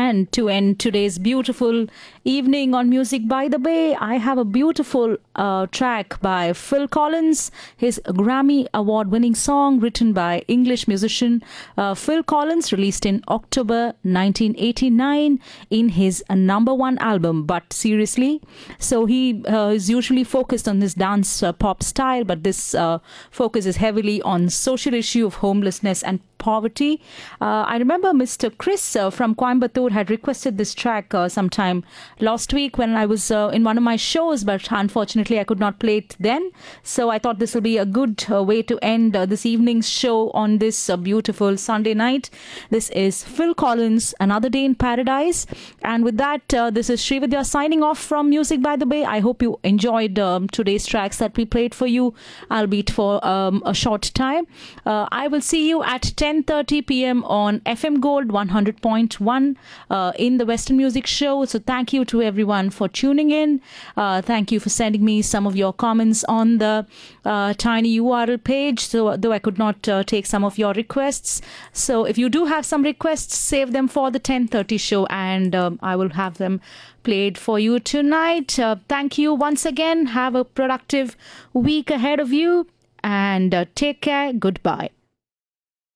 And to end today's beautiful evening on Music by the Bay, I have a beautiful track by Phil Collins, his Grammy Award winning song written by English musician Phil Collins, released in October 1989 in his number one album, But Seriously. So he is usually focused on this dance pop style, but this focus is heavily on social issue of homelessness and poverty. I remember Mr. Chris from Coimbatore had requested this track sometime last week when I was in one of my shows, but unfortunately I could not play it then. So I thought this will be a good way to end this evening's show on this beautiful Sunday night. This is Phil Collins, Another Day in Paradise. And with that, this is Srividya signing off from Music by the Bay. I hope you enjoyed today's tracks that we played for you, albeit for a short time. I will see you at 10:30 p.m. on FM Gold 100.1 in the Western Music Show. So thank you to everyone for tuning in. Thank you for sending me some of your comments on the Tiny URL page. So though I could not take some of your requests, so if you do have some requests, save them for the 10:30 show, and I will have them played for you tonight. Thank you once again. Have a productive week ahead of you, and take care. Goodbye.